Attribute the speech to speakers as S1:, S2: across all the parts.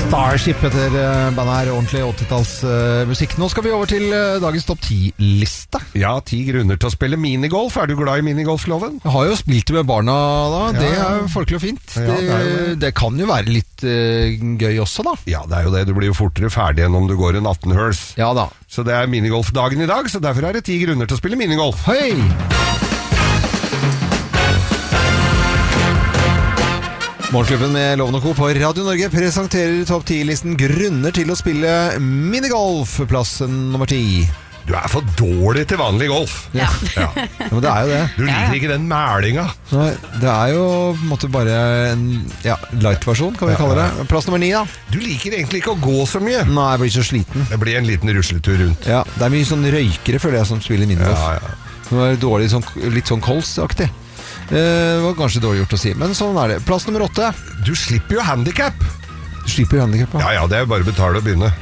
S1: Starship heter bandet her, ordentlig 80-tallsmusikk. Nå skal vi over til dagens topp 10-liste.
S2: Ja, 10 grunner til å spille minigolf. Er du glad i minigolfloven?
S1: Jeg har jo spilt det med barna da, det er jo folkelig og fint.
S2: Ja,
S1: det kan jo være litt gøy også da.
S2: Ja, det er jo det. Du blir jo fortere ferdig enn om du går en 18 høls.
S1: Ja da.
S2: Så det er minigolfdagen i dag, så derfor er det 10 grunner til å spille minigolf.
S1: Hei! Morgenklubben med Loven og Co. på Radio Norge presenterer topp 10-listen grunner til å spille minigolf. Plassen nummer 10.
S2: Du er for dårlig til vanlig golf.
S1: Ja. Ja, men det er jo det.
S2: Du liker ikke den mælinga.
S1: Nei, det er jo på en måte bare en light-versjon, kan vi kalle det. Plass nummer 9 da.
S2: Du liker egentlig ikke å gå så mye.
S1: Nei, jeg blir så sliten.
S2: Det blir en liten rusletur rundt.
S1: Ja, det er mye sånn røykere, føler jeg, som spiller minigolf.
S2: Ja.
S1: Det var dårlig, litt sånn Kols-aktig. Det var kanskje dårlig gjort å si, men sånn er det. Plass nummer 8.
S2: Du slipper jo handicap.
S1: Du slipper handicap,
S2: ja. Ja, det er jo bare å betale og begynne.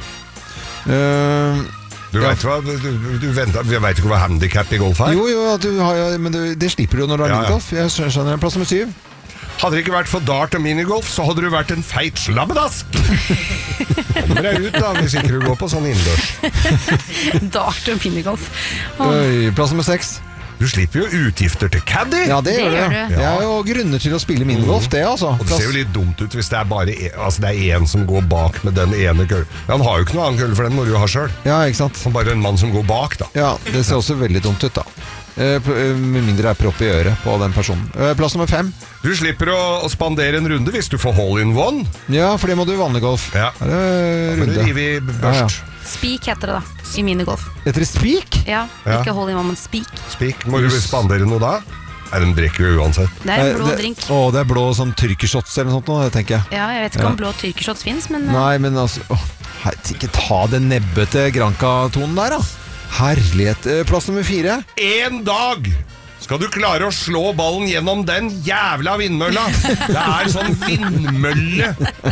S2: Du vet hva, du vet ikke hva handicap i golf er?
S1: Jo, men det slipper du når du har minigolf. Jeg skjønner. Plass nummer 7.
S2: Hadde det ikke vært for dart og minigolf, så hadde du vært en feit slabbedask. Kommer deg ut da, hvis ikke du går på sånn innendørs.
S3: Dart og minigolf.
S1: Plass nummer 6.
S2: Du slipper jo utgifter til caddy.
S1: Ja, det gjør det. Det er jo grunner til å spille minigolf, det altså.
S2: Og det ser jo litt dumt ut hvis det er bare det er en som går bak med den ene kølle. Ja, han har jo ikke noe annen kølle, for den må du jo ha selv.
S1: Ja, ikke sant.
S2: Han bare en mann som går bak da.
S1: Ja, det ser også veldig dumt ut da. Med mindre det er propp i øret på den personen. Plass nummer 5.
S2: Du slipper å spandere en runde hvis du får hole in one.
S1: Ja, for det må du i vanlig golf.
S2: Ja,
S1: da må
S2: du rive i børst.
S3: Speak heter det da, i minigolf.
S1: Heter det speak?
S3: Ja, ikke hole in one, men speak.
S2: Speak, må du spandere noe da? Nei, den drikker jo uansett.
S3: Det er en blå drink.
S1: Det er blå sånn tyrkershots eller noe sånt, tenker jeg.
S3: Ja, jeg vet ikke om blå tyrkershots finnes, men...
S1: Nei, men altså, ikke ta den nebbete Granca-tonen der da. Herlighet. Plass nummer 4.
S2: En dag skal du klare å slå ballen gjennom den jævla vindmølla. Det er sånn vindmølle.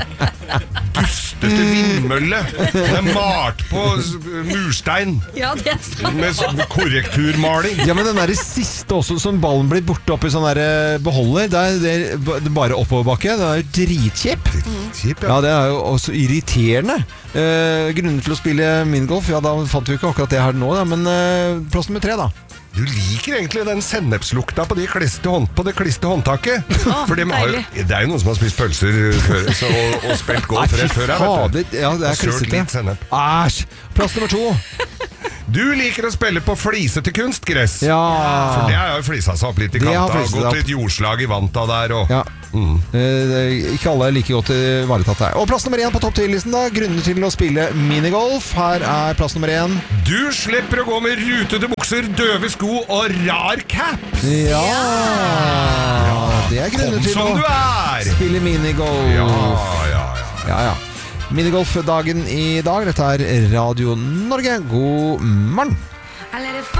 S2: Dustete vindmølle. Den er malt på murstein.
S3: Ja, det er sant.
S2: Med korrekturmaling.
S1: Ja, men den der siste også, som ballen blir borte opp i sånn der beholder, det er bare oppoverbakke. Det er jo dritkjipp. Ja, det er jo også irriterende. Grunnen til å spille minigolf, ja, da fant vi ikke akkurat det her nå, da, men plass nummer 3 da.
S2: Du liker egentlig den sennepslukta på det kliste håndtaket. For det er jo noen som har spist pølser før, og spilt golf rett før her, vet du.
S1: Ja, det er klistete. Æsj! Plass nummer 2.
S2: Du liker å spille på flisete kunstgress.
S1: Ja.
S2: For det er jo flisa seg opp litt i kanta, og gått litt jordslag i vanta der. Og,
S1: ja. Ikke alle er like godt ivaretatt her. Og plass nummer 1 på topp 10-listen da, grunner til å spille minigolf. Her er plass nummer 1.
S2: Du slipper å gå med rutete bukser, døve sko og rar cap.
S1: Ja. Det er grunner til å spille minigolf. Ja. Minigolfdagen i dag. Dette er Radio Norge. God morgen.